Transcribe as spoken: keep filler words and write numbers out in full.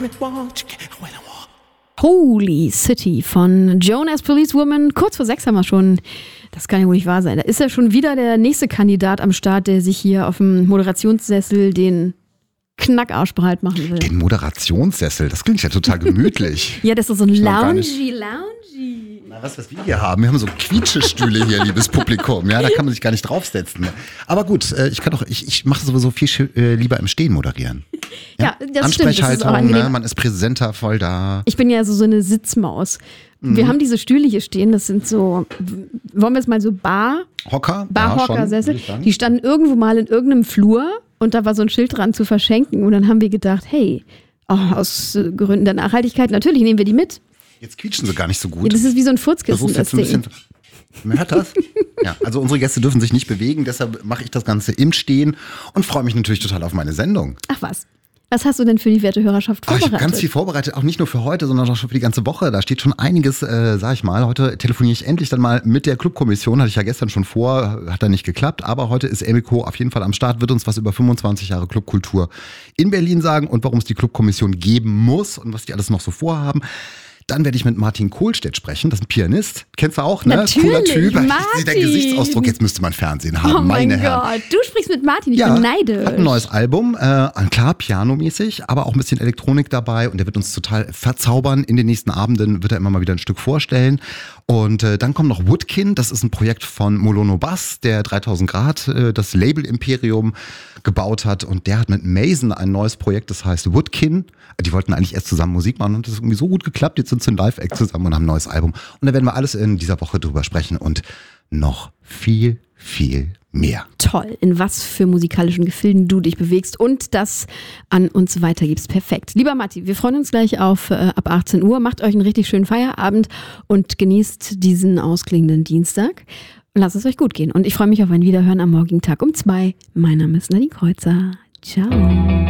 Holy City von Jonas Policewoman. Kurz vor sechs haben wir schon. Das kann ja wohl nicht wahr sein. Da ist ja schon wieder der nächste Kandidat am Start, der sich hier auf dem Moderationssessel den Knackarsch bereit machen will. Den Moderationssessel, das klingt ja total gemütlich. Ja, das ist so ein Loungy, Loungy. Na, was, was wir hier haben, wir haben so Quietschestühle hier, liebes Publikum. Ja, da kann man sich gar nicht draufsetzen. Aber gut, ich kann doch, ich, ich mache sowieso viel äh, lieber im Stehen moderieren. Ja, ja das stimmt. Das ist auch ne? Man ist präsenter, voll da. Ich bin ja so, so eine Sitzmaus. Mhm. Wir haben diese Stühle hier stehen, das sind so, wollen wir es mal so Bar? Hocker? Bar-Hocker-Sessel. Ja, die standen irgendwo mal in irgendeinem Flur und da war so ein Schild dran zu verschenken und dann haben wir gedacht, hey, oh, aus Gründen der Nachhaltigkeit, natürlich nehmen wir die mit. Jetzt quietschen sie gar nicht so gut. Ja, das ist wie so ein Furzkissen, das Ding. Man hört das? Ja, also unsere Gäste dürfen sich nicht bewegen, deshalb mache ich das Ganze im Stehen und freue mich natürlich total auf meine Sendung. Ach was. Was hast du denn für die werte Hörerschaft vorbereitet? Ach, ich habe ganz viel vorbereitet, auch nicht nur für heute, sondern auch schon für die ganze Woche. Da steht schon einiges, äh, sag ich mal. Heute telefoniere ich endlich dann mal mit der Clubkommission. Hatte ich ja gestern schon vor, hat dann nicht geklappt. Aber heute ist Emiko auf jeden Fall am Start, wird uns was über fünfundzwanzig Jahre Clubkultur in Berlin sagen und warum es die Clubkommission geben muss und was die alles noch so vorhaben. Dann werde ich mit Martin Kohlstedt sprechen, das ist ein Pianist. Kennst du auch, ne? Natürlich, cooler Typ. Martin. Der Gesichtsausdruck, jetzt müsste man Fernsehen haben, oh mein meine Gott. Herren. Du sprichst mit Martin, ich ja, bin neidisch. Hat ein neues Album, äh, klar, pianomäßig, aber auch ein bisschen Elektronik dabei und der wird uns total verzaubern. In den nächsten Abenden wird er immer mal wieder ein Stück vorstellen. Und äh, dann kommt noch Woodkin, das ist ein Projekt von Molono Bass, der dreitausend Grad, äh, das Label-Imperium gebaut hat und der hat mit Mason ein neues Projekt, das heißt Woodkin. Die wollten eigentlich erst zusammen Musik machen und das ist irgendwie so gut geklappt, jetzt sind sie ein Live-Act zusammen und haben ein neues Album. Und da werden wir alles in dieser Woche drüber sprechen und noch viel, viel mehr. Toll, in was für musikalischen Gefilden du dich bewegst und das an uns weitergibst. Perfekt. Lieber Matti, wir freuen uns gleich auf äh, ab achtzehn Uhr. Macht euch einen richtig schönen Feierabend und genießt diesen ausklingenden Dienstag. Lasst es euch gut gehen und ich freue mich auf ein Wiederhören am morgigen Tag um zwei. Mein Name ist Nadine Kreuzer. Ciao.